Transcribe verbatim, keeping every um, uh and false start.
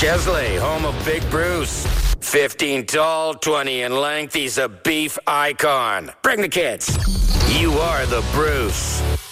Chesley, home of Big Bruce. fifteen tall, twenty in length. He's a beef icon. Bring the kids. You are the Bruce.